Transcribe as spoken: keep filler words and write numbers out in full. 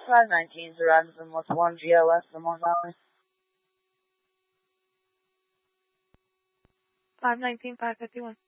five nineteen to Robinson, what's one G L S and one Valley? five nineteen, five fifty-one.